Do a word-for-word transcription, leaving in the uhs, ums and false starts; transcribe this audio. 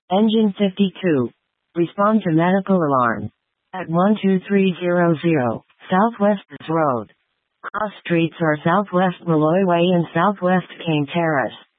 Engine fifty-two. Respond to medical alarm. At one two three zero zero, Southwest Road. Cross streets are Southwest Malloy Way and Southwest King Terrace.